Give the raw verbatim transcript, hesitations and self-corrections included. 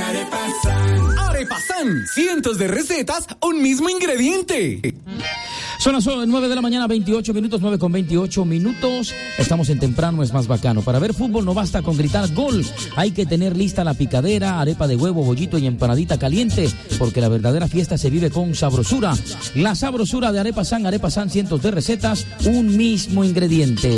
Arepasan. Arepasan, cientos de recetas, un mismo ingrediente. Son las nueve de la mañana, veintiocho minutos, nueve con veintiocho minutos. Estamos en Temprano es más bacano. Para ver fútbol no basta con gritar gol. Hay que tener lista la picadera, arepa de huevo, bollito y empanadita caliente, porque la verdadera fiesta se vive con sabrosura. La sabrosura de Arepasan, Arepasan, cientos de recetas, un mismo ingrediente.